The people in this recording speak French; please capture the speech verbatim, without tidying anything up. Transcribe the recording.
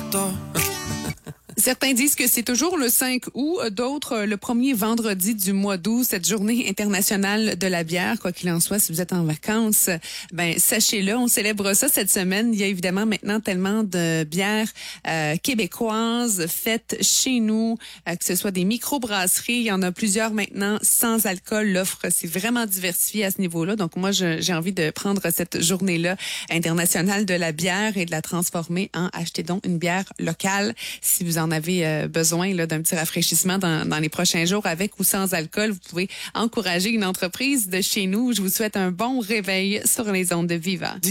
muerto. Certains disent que c'est toujours le cinq août, d'autres le premier vendredi du mois d'août, cette journée internationale de la bière. Quoi qu'il en soit, si vous êtes en vacances, ben sachez-le, on célèbre ça cette semaine. Il y a évidemment maintenant tellement de bières euh, québécoises faites chez nous, euh, que ce soit des microbrasseries. Il y en a plusieurs maintenant sans alcool. L'offre, c'est vraiment diversifié à ce niveau-là. Donc moi, je, j'ai envie de prendre cette journée-là internationale de la bière et de la transformer en achetez donc une bière locale. Si vous en avez euh, besoin là, d'un petit rafraîchissement dans, dans les prochains jours avec ou sans alcool, vous pouvez encourager une entreprise de chez nous. Je vous souhaite un bon réveil sur les ondes de Viva.